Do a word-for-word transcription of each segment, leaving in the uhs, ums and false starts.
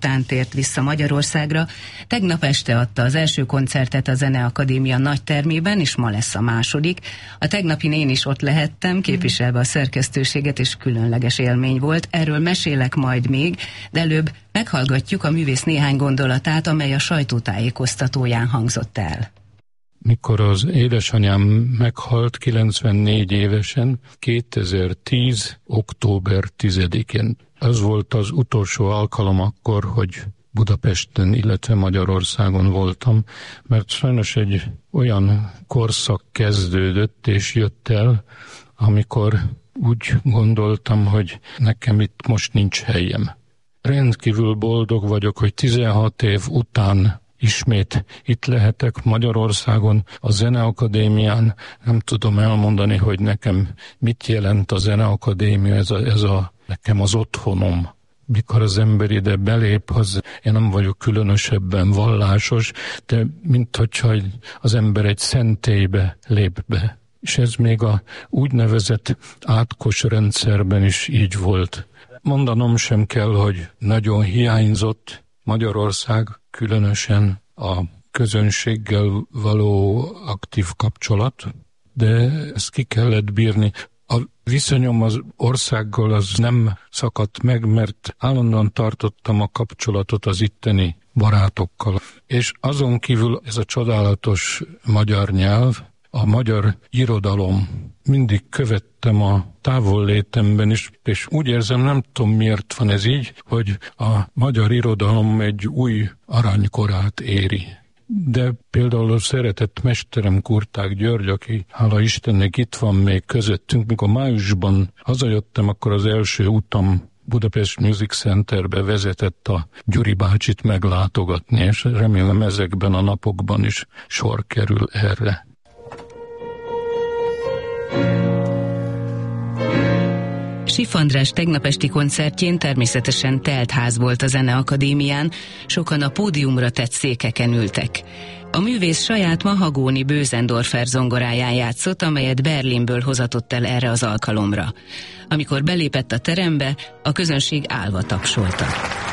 után tért vissza Magyarországra. Tegnap este adta az első koncertet a Zeneakadémia nagytermében, és ma lesz a második. A tegnapin én is ott lehettem, képviselve a szerkesztőséget, és különleges élmény volt. Erről mesélek majd még, de előbb meghallgatjuk a művész néhány gondolatát, amely a sajtótájékoztatóján hangzott el. Mikor az édesanyám meghalt kilencvennégy évesen, kétezer-tíz. október tizedikén. Az volt az utolsó alkalom akkor, hogy Budapesten, illetve Magyarországon voltam, mert sajnos egy olyan korszak kezdődött és jött el, amikor úgy gondoltam, hogy nekem itt most nincs helyem. Rendkívül boldog vagyok, hogy tizenhat év után ismét itt lehetek Magyarországon, a Zeneakadémián. Nem tudom elmondani, hogy nekem mit jelent a Zeneakadémia, ez a, ez a nekem az otthonom. Mikor az ember ide belép, az, én nem vagyok különösebben vallásos, de minthogyha az ember egy szentélybe lép be. És ez még a úgynevezett átkos rendszerben is így volt. Mondanom sem kell, hogy nagyon hiányzott Magyarország, különösen a közönséggel való aktív kapcsolat, de ezt ki kellett bírni. A viszonyom az országgal az nem szakadt meg, mert állandóan tartottam a kapcsolatot az itteni barátokkal. És azon kívül ez a csodálatos magyar nyelv, a magyar irodalom, mindig követtem a távollétemben is, és úgy érzem, nem tudom miért van ez így, hogy a magyar irodalom egy új aranykorát éri. De például a szeretett mesterem Kurták György, aki hála Istennek itt van még közöttünk, mikor májusban hazajöttem, akkor az első utam Budapest Music Centerbe vezetett a Gyuri bácsit meglátogatni, és remélem ezekben a napokban is sor kerül erre. Sif András tegnap esti koncertjén természetesen telt ház volt a Zeneakadémián, sokan a pódiumra tett székeken ültek. A művész saját mahagóni Bösendorfer zongoráján játszott, amelyet Berlinből hozatott el erre az alkalomra. Amikor belépett a terembe, a közönség állva tapsolta.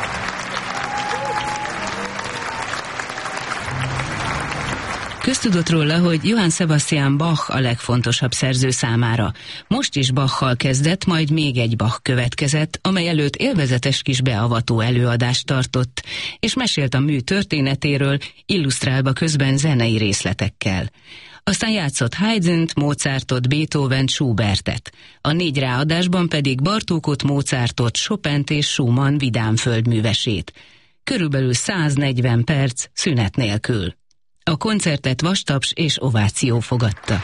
Köztudott róla, hogy Johann Sebastian Bach a legfontosabb szerző számára. Most is Bachal kezdett, majd még egy Bach következett, amely előtt élvezetes kis beavató előadást tartott, és mesélt a mű történetéről, illusztrálva közben zenei részletekkel. Aztán játszott Haydnt, Mozartot, Beethovent, Schubertet. A négy ráadásban pedig Bartókot, Mozartot, Chopint és Schumann vidám földművesét. Körülbelül száznegyven perc szünet nélkül. A koncertet vastaps és ováció fogadta.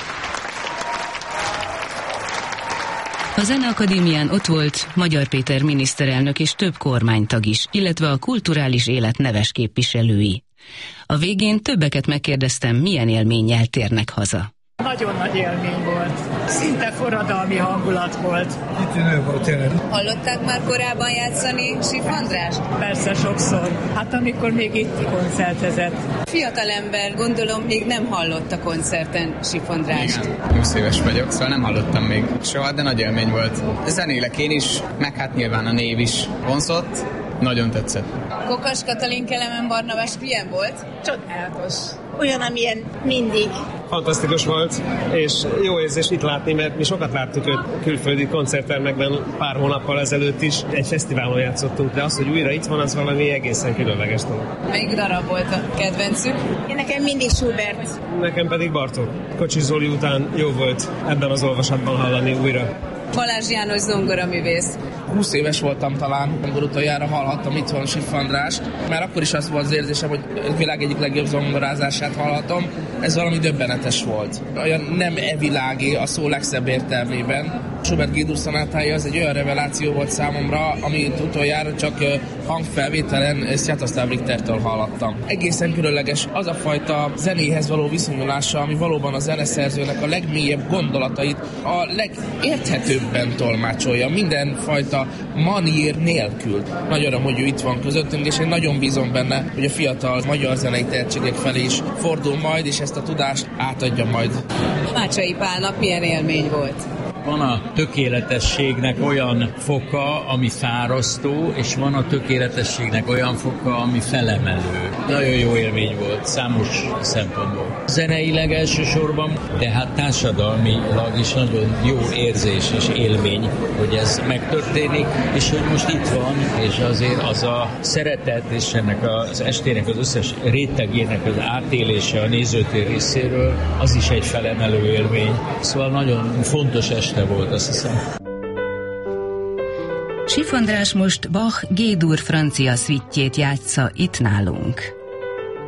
A Zeneakadémián ott volt Magyar Péter miniszterelnök és több kormánytag is, illetve a kulturális élet neves képviselői. A végén többeket megkérdeztem, milyen élménnyel térnek haza. Nagyon nagy élmény volt. Szinte forradalmi hangulat volt. Kitűnő volt tényleg. Hallották már korábban játszani Sif Andrást? Persze, sokszor. Hát amikor még itt koncertezett. Fiatalember, gondolom, még nem hallott a koncerten Sif Andrást. Igen, húsz éves vagyok, szóval nem hallottam még soha, de nagy élmény volt. Zenélek én is, meg hát nyilván a név is vonzott. Nagyon tetszett. Kokas Katalin Kelemen Barnabás milyen volt? Csodálatos. Olyan, amilyen mindig. Fantasztikus volt, és jó érzés itt látni, mert mi sokat láttuk őt külföldi koncerttermekben pár hónappal ezelőtt is. Egy fesztiválon játszottunk, de az, hogy újra itt van, az valami egészen különleges dolog. Melyik darab volt a kedvencük? Én nekem mindig Schubert. Nekem pedig Bartók. Kocsis Zoli után jó volt ebben az olvasatban hallani újra. Balázs János zongoraművész. húsz éves voltam talán, amikor utoljára hallhattam itthon Sif Andrást, mert akkor is az volt az érzésem, hogy a világ egyik legjobb zongorázását hallhatom. Ez valami döbbenetes volt. Olyan nem evilági a szó legszebb értelmében. Schubert G-dur szonátája az egy olyan reveláció volt számomra, amit utoljára csak hangfelvételen Sviatoslav Richtertől hallottam. Egészen különleges az a fajta zenéhez való viszonyulása, ami valóban a zeneszerzőnek a legmélyebb gondolatait a legérthetőbben tolmácsolja, mindenfajta manír nélkül. Nagy öröm, hogy ő itt van közöttünk, és én nagyon bízom benne, hogy a fiatal magyar zenei tehetségek felé is fordul majd, és ezt a tudást átadja majd. Mácsai Pálnak milyen élmény volt? van a tökéletességnek olyan foka, ami fárasztó, és van a tökéletességnek olyan foka, ami felemelő. Nagyon jó élmény volt számos szempontból. Zeneileg elsősorban, de hát társadalmilag is nagyon jó érzés és élmény, hogy ez megtörténik, és hogy most itt van, és azért az a szeretet, és ennek az estének az összes rétegének az átélése a nézőtér részéről, az is egy felemelő élmény. Szóval nagyon fontos este volt, azt hiszem. Sif András most Bach G-dur francia szvittjét játsza itt nálunk.